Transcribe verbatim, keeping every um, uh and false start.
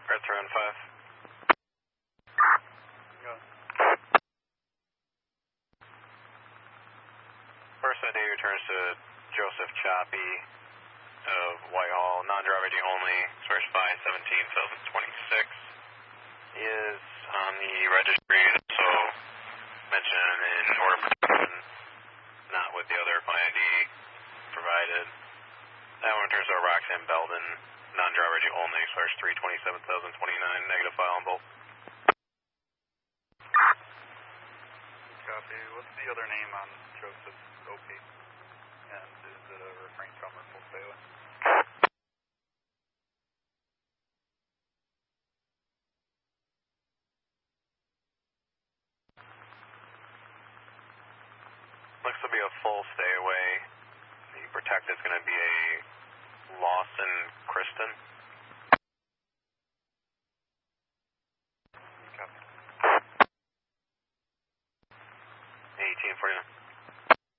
Red three one five. Go. First I D returns to Joseph Choppy of Whitehall, non-driver I D only, source five seventeen twenty-six. He is on the registry, so mentioned in order of protection, not with the other client I D provided. That one returns to Roxanne Belden, non-driver I D only, source three twenty-seven twenty-nine, negative file on both. Copy. What's the other name on Joseph's O P? And is it a refrain from or full stay away? Looks to be a full stay away. The protected is going to be a Lawson Kristen. Copy. eighteen forty-nine.